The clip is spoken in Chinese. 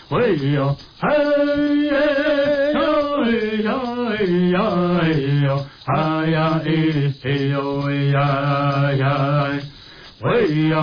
喂哟，嘿耶哟喂呀喂呀喂哟，哎呀哎呦喂呀呀，喂呀。